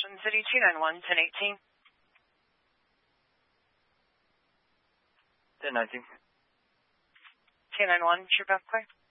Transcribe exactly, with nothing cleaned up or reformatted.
Washington City, two nine one, ten eighteen. ten nineteen. two nine one, true back clear.